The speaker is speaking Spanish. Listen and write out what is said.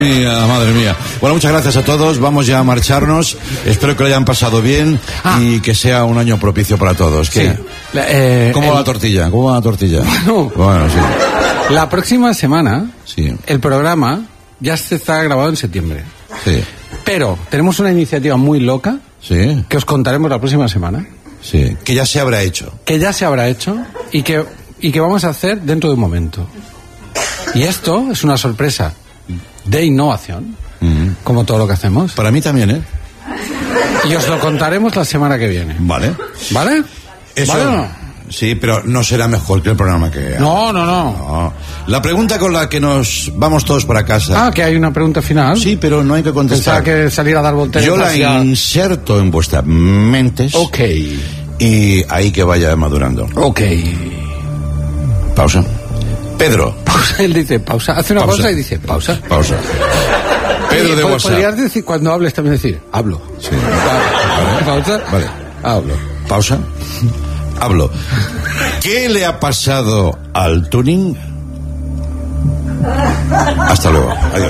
Madre mía. Bueno, muchas gracias a todos. Vamos ya a marcharnos. Espero que lo hayan pasado bien y que sea un año propicio para todos. ¿Qué? Sí. ¿Cómo va la tortilla? ¿Cómo va la tortilla? Bueno, sí. La próxima semana, sí, el programa ya está grabado en septiembre. Sí. Pero tenemos una iniciativa muy loca, sí, que os contaremos la próxima semana. Sí. Que ya se habrá hecho. Que ya se habrá hecho y que vamos a hacer dentro de un momento. Y esto es una sorpresa de innovación, como todo lo que hacemos. Para mí también, ¿eh? Y os lo contaremos la semana que viene. Vale. ¿Vale? Eso, ¿Vale o no? Sí, pero no será mejor que el programa que... No. La pregunta con la que nos vamos todos para casa... Que hay una pregunta final. Sí, pero no hay que contestar. Pensaba que salir a dar volteretas. Yo la inserto en vuestras mentes. Ok. Y ahí que vaya madurando. Ok. Pausa. Pedro. Pausa, él dice pausa. Hace una pausa y dice pausa. Pausa. Pedro de WhatsApp. Podrías decir, cuando hables también decir, hablo. Sí. Vale. Pausa. Vale. Hablo. Pausa. Hablo. ¿Qué le ha pasado al tuning? Hasta luego. Adiós.